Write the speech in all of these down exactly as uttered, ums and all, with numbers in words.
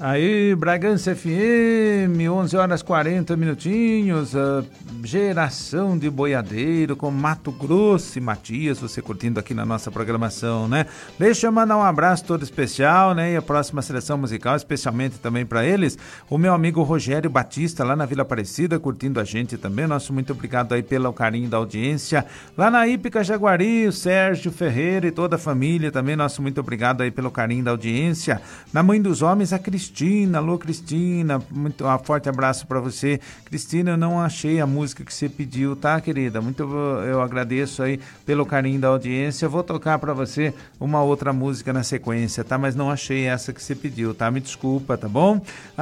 Aí, Bragança F M, onze horas quarenta minutinhos, uh, Geração de Boiadeiro com Mato Grosso e Matias, você curtindo aqui na nossa programação, né? Deixa eu mandar um abraço todo especial, né? E a próxima seleção musical, especialmente também para eles, o meu amigo Rogério Batista, lá na Vila Aparecida, curtindo a gente também. Nosso muito obrigado aí pelo carinho da audiência. Lá na Ípica Jaguari, o Sérgio Ferreira e toda a família também, nosso muito obrigado aí pelo carinho da audiência. Na Mãe dos Homens, a Cristina, alô Cristina, muito, um forte abraço para você. Cristina, eu não achei a música que você pediu, tá, querida? Muito eu agradeço aí pelo carinho da audiência. Vou tocar para você uma outra música na sequência, tá? Mas não achei essa que você pediu, tá? Me desculpa, tá bom?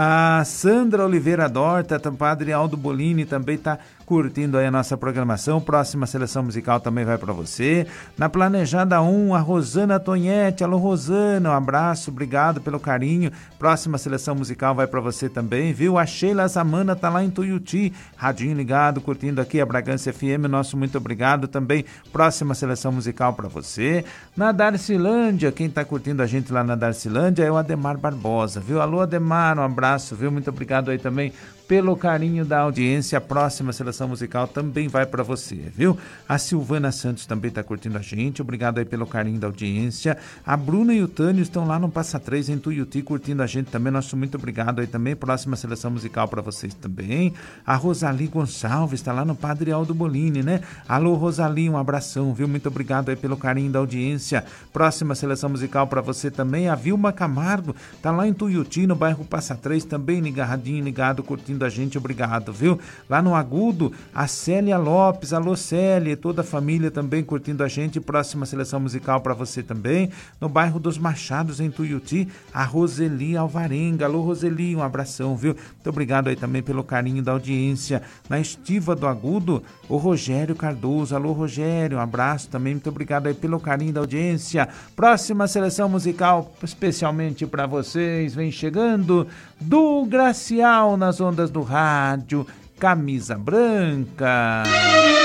A Sandra Oliveira Dorta, o Padre Aldo Bolini também tá curtindo aí a nossa programação. Próxima seleção musical também vai para você. Na Planejada um, a Rosana Tonhete. Alô, Rosana, um abraço, obrigado pelo carinho. Próxima seleção musical vai para você também, viu? A Sheila Zamana tá lá em Tuiuti, radinho ligado, curtindo aqui a Bragança F M. Nosso muito obrigado também. Próxima seleção musical para você. Na Darcilândia, quem tá curtindo a gente lá na Darcilândia é o Ademar Barbosa, viu? Alô, Ademar, um abraço, viu? Muito obrigado aí também pelo carinho da audiência. A próxima seleção musical também vai para você, viu? A Silvana Santos também está curtindo a gente, obrigado aí pelo carinho da audiência. A Bruna e o Tânio estão lá no Passa Três, em Tuiuti, curtindo a gente também, nosso muito obrigado aí também. Próxima seleção musical para vocês também. A Rosali Gonçalves está lá no Padre Aldo Bolini, né? Alô, Rosali, um abração, viu? Muito obrigado aí pelo carinho da audiência. Próxima seleção musical para você também. A Vilma Camargo está lá em Tuiuti, no bairro Passa Três, também ligadinho, ligado, curtindo a gente, obrigado, viu? Lá no Agudo, a Célia Lopes, alô Célia, e toda a família também curtindo a gente. Próxima seleção musical para você também. No bairro dos Machados, em Tuiuti, a Roseli Alvarenga, alô Roseli, um abração, viu? Muito obrigado aí também pelo carinho da audiência. Na Estiva do Agudo, o Rogério Cardoso, alô Rogério, um abraço também, muito obrigado aí pelo carinho da audiência. Próxima seleção musical, especialmente para vocês, vem chegando do Gracial nas ondas do rádio, Camisa Branca.